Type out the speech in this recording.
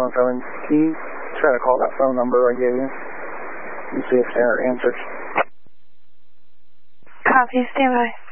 phone. Can you try to call that phone number I gave you and see if they're answered? Copy, stand by.